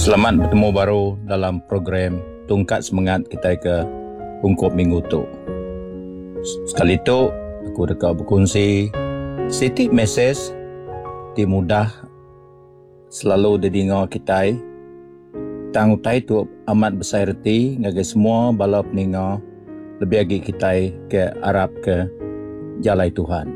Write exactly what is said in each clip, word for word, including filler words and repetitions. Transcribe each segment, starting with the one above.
Selamat bertemu baru dalam program Tungkat Semangat kita ke Ungkup Minggu tu. Sekali tu aku dekat berkongsi sedikit mesej di mudah selalu didengar kita. Tang utai tu amat besar reti ngagai semua bala peningar lebih lagi kita ke Arab ke jalai Tuhan.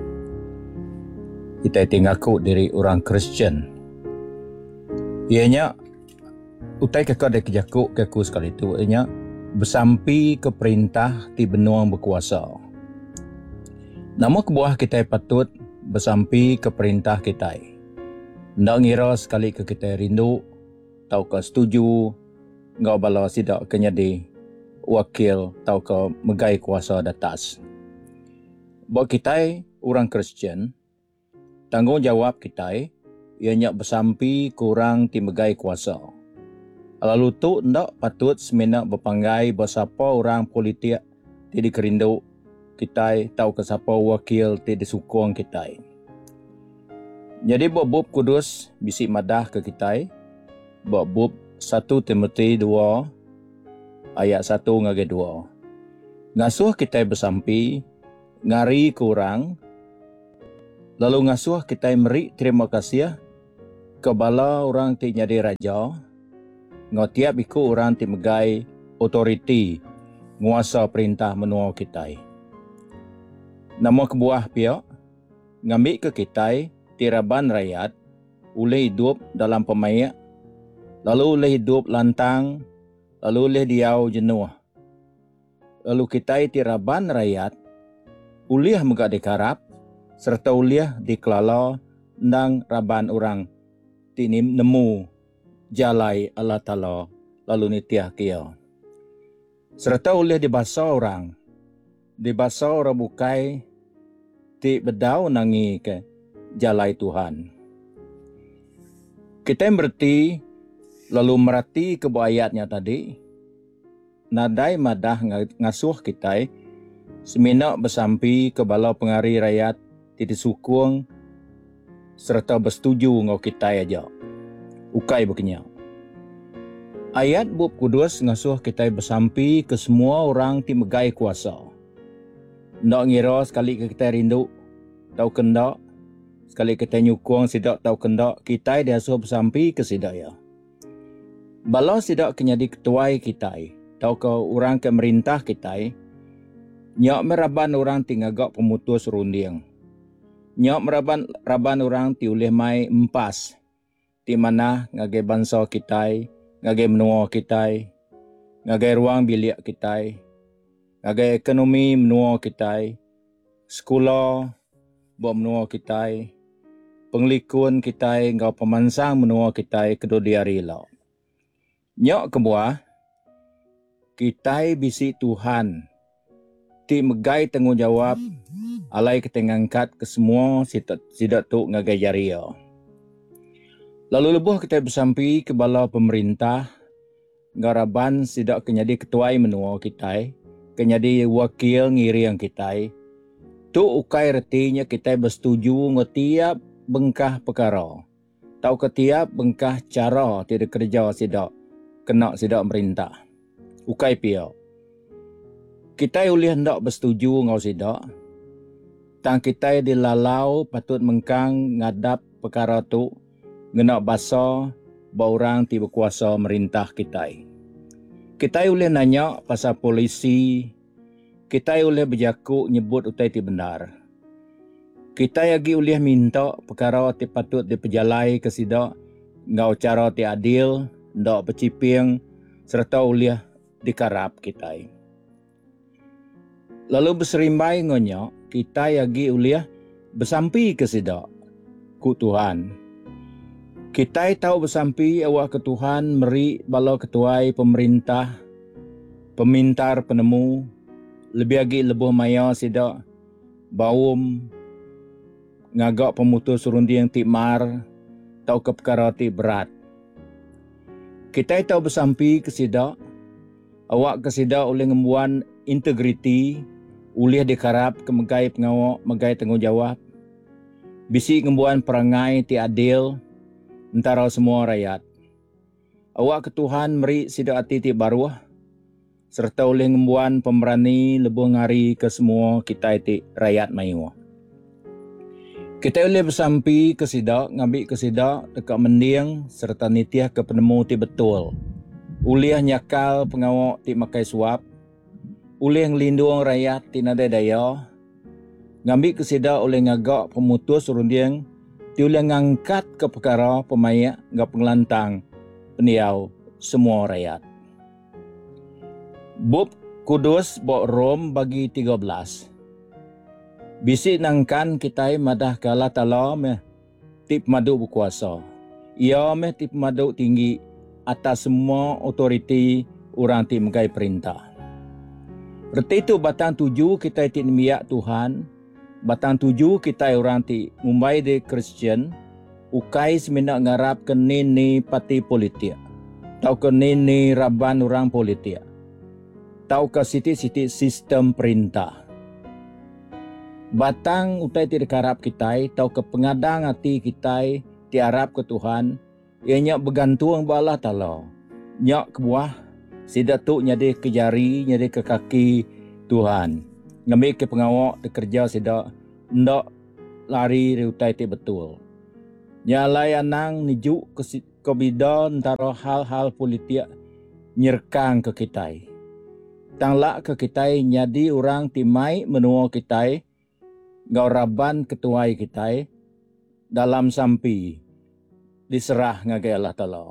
Kita tinggalku diri orang Kristian. Ianya utai kakak ada kejakuk keku sekali tu. Ianya bersampi ke perintah ti benuang berkuasa. Nama kebuah kita patut bersampi ke perintah kita. Ndak ngira sekali ke kita rindu, tau ke setuju, ngau bala sidak kenyadi wakil tau ke megai kuasa datas. Buat kita orang Kristian, tanggungjawab kita ianya bersampi kurang ti megai kuasa. Lalu tu ndak patut semena berpanggai bersapa orang politik ti dikerindu kita tahu ke siapa wakil ti disukung kita. Jadi bab kudus bisi madah ke kita. Bab satu Timotius dua ayat satu ngagai dua. Ngasuh kita bersampi ngari kurang lalu ngasuh kita meri terima kasih kebala orang ti jadi raja. Ngau tiap iku orang ti megai otoriti nguasa perintah menua kita. Nama kebuah pihak ngambil ke kita tiraban rakyat uleh hidup dalam pemayak, lalu uleh hidup lantang, lalu uleh diau jenuh. Lalu kita tiraban rakyat uleh megak dikarap serta uleh dikelala nang raban orang ti nemu jalai Allah Ta'ala lalu nitiah kia. Serta oleh dibasa orang. Dibasa orang bukai ti bedau nangi ke jalai Tuhan. Kita berarti lalu merati ke ayatnya tadi. Nadai madah ngasuh kita semina bersampi ke bala pengari rakyat ti disukung serta bersetuju ngau kita aja. Ukai begini. Ayat bab kudus ngasuh kita bersampi ke semua orang ti megai kuasa. Ndak ngira sekali ke kita rindu tau kendak, sekali kita nyukung sidak tau kendak, kita diasuh bersampi ke sidak ya. Bala sidak kenyadi ketuai kita, tau ke orang ke merintah kita, nyak meraban orang ti ngagak pemutus runding. Nyak meraban raban orang ti uleh mai empas. Di mana ngagai bangsa kita, ngagai menua kita, ngagai ruang bilik kita, ngagai ekonomi menua kita, sekolah buat menua kita, penglikun kita, ngau pemansang menua kita kedua diari lau. Nyok kebuah, kita bisi Tuhan, ti megai tanggungjawab, alai kita ngangkat ke semua sidak, sidak tu ngagai jaria. Lalu lebuh kita bersampi ke bala pemerintah, ngaraban sidak kenyadi ketuai menua kita, kenyadi wakil ngiri yang kita. Tu ukai retinya kita bersetuju ngetiap bengkah perkara. Tau ketiap bengkah cara tidak kerja sidak, kena sidak merintah. Ukai pia. Kita ulih hendak bersetuju ngau sidak. Tang kita dilalau patut mengkang ngadap perkara tu, ngena basa baurang ti berkuasa merintah kita. Kita boleh nanya pasal polisi, kita boleh berjakuk nyebut utai ti benar. Kita lagi boleh minta perkara ti patut diperjalai ke sidak, ngau cara ti adil, ndak berciping, serta boleh dikarap kita. Lalu berserimbai ngonya, kita lagi boleh bersampi ke sidak ku Tuhan. Kita tahu bersampi awak ke Tuhan meri bala ketuai pemerintah, pemintar penemu, lebih lagi lebuh maya sidak, baum, ngagak pemutus runding tikmar, tahu ke perkara ti berat. Kita tahu bersampi ke sidak, awak ke sidak oleh ngembuan integriti, ulih dikarap ke megai pengawak, megai tanggungjawab, bisi ngembuan perangai ti adil, antara semua rakyat. Awak ke Tuhan meri sida ati ti baruh serta oleh ngembuan pemberani lebuh ngari ke semua kita ti rakyat mayu. Kita oleh bersampi ke sida ngambil ke sida dekat mendiang serta nitiah ke penemu ti betul. Uliah nyakal pengawak ti makai suap. Uliah ngelindung rakyat ti nada daya. Ngambil ke sida oleh ngagak pemutus rundiang ti oleh ngangkat ke perkara pemayak ngap pengelantang peniau semua rakyat. Bub Kudus bok Rom bagi tiga belas. Bisi nangkan kita madah kala tala meh tip madu berkuasa. Ia meh tip madu tinggi atas semua otoriti orang ti megai perintah. Reti tu batang tuju kita ti miyak Tuhan. Batang tuju kita orang ti ngumbai de Kristian. Ukai semena ngarap ke nini parti politik. Tau ke nini raban orang politik. Tau ke siti-siti sistem perintah. Batang utai ti dekarap kita, tau ke pengadang hati kita, ti harap ke Tuhan, ianya bergantung ba Allah Ta'ala. Nyak ke buah, sida tu nyade ke jari, nyade ke kaki Tuhan. Ngambil ke pengawak, di kerja sida, ndak lari utai ti betul. Nyalai anang nijuk ke, ke bida antara hal-hal politik nyerkang ke kita. Tanglak ke kita nyadi orang timai menua kita, gauraban ketuai kita, dalam sampi diserah ngagai Allah Ta'ala.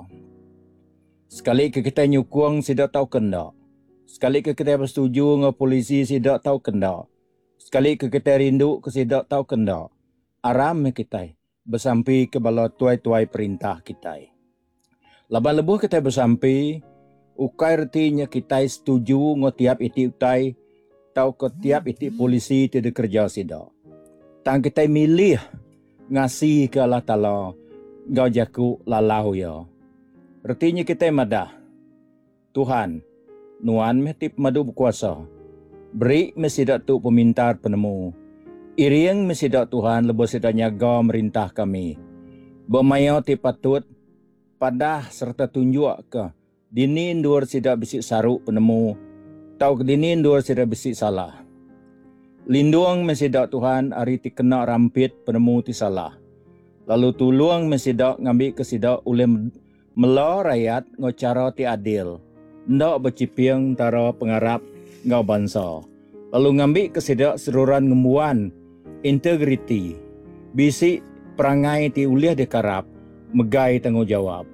Sekali ke kita nyukung sidak tahu kendak. Sekali ke kita bersetuju dengan polisi sidak tahu kendak. Sekali ke kita rindu ke sidak tahu kendak. Aram kita bersampi ke bala tuai-tuai perintah kita. Laban lebuh kita bersampi, ukai retinya kita setuju dengan tiap iti utai, tahu ke tiap iti polisi tidak kerja sidak. Tang kita milih ngasih ke Allah Ta'ala, gau jaku lalau ya. Retinya kita madah, Tuhan, nuan metip madu berkuasa, beri mesidak tu pemintar penemu, iriang mesidak Tuhan lebih sidak nyaga merintah kami, bermayau ti patut, padah serta tunjuk ke, dini ndur sidak bisik saruk penemu, tau ke dini ndur sidak bisik salah. Lindung mesidak Tuhan hari ti kena rampit penemu ti salah. Lalu tuluang mesidak ngambil kesidak oleh mela rakyat ngocara ti adil. Ndak bercipiang tara pengarap ngau bangsa. Lalu ngambil kesidak seruran ngembuan integriti. Bisi perangai ti uliah dekarap megai tanggungjawab.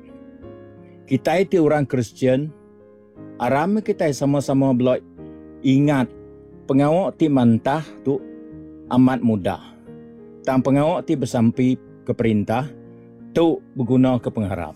Kita ti orang Kristian, aram kita sama-sama belok ingat pengawak ti mantah tu amat mudah. Tang pengawak ti bersampi ke perintah tu berguna ke pengharap.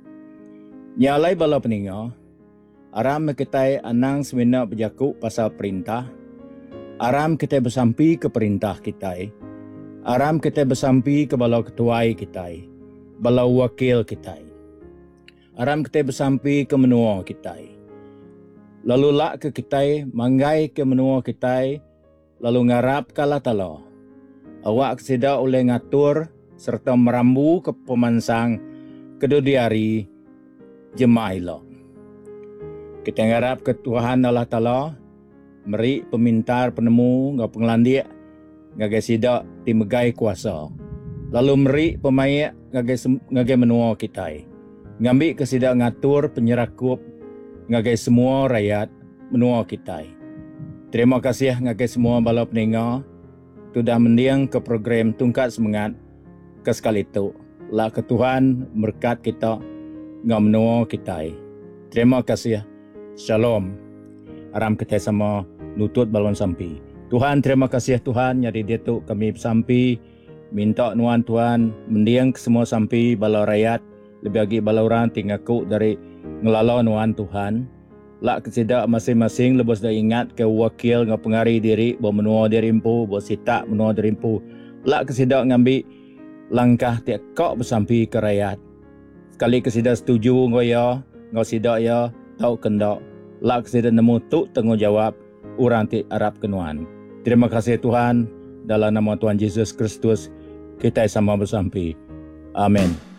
Nyalai bala peninga, aram kita anang semena berjakuk pasal perintah. Aram kita bersampi ke perintah kita. Aram kita bersampi ke bala ketuai kita. Bala wakil kita. Aram kita bersampi ke menua kita. Lalu lak ke kita, manggai ke menua kita, lalu ngarap ke Allah Ta'ala. Awak kesida oleh ngatur serta merambu ke pemansang kedodiari jemaah ilo. Kita ngarap ke Tuhan Allah Ta'ala, meri pemintar penemu ngau penglandik ngagai sida timegai kuasa. Lalu meri pemayak ngagai ngagai menua kita. Ngambil ke sida ngatur penyerakup ngagai semua rakyat menua kita. Terima kasih ngagai semua bala peninga sudah mendiang ke program Tungkat Semangat ke sekali itu. Lah ke Tuhan berkat kita ngau menua kita. Terima kasih. Shalom. Aram kita sama nutut balon sampi. Tuhan terima kasih Tuhan nyari dia tu kami sampi minta nuan Tuhan mendiang ke semua sampi bala rakyat lebih lagi bala orang tinggaku dari ngelala nuan Tuhan. Lak kesidak masing-masing lebih dah ingat ke wakil ngau pengari diri bawa menua diri impu, bawa sitak menua diri impu. Lak kesidak ngambil langkah tiak kau bersampi ke rakyat. Sekali kesidak setuju ngau ya, ngau sidak ya, tau kendak. Lak kesidak nemu tu tanggungjawab orang ti Arab kenuan. Terima kasih Tuhan, dalam nama Tuhan Yesus Kristus kita sama bersampi. Amin.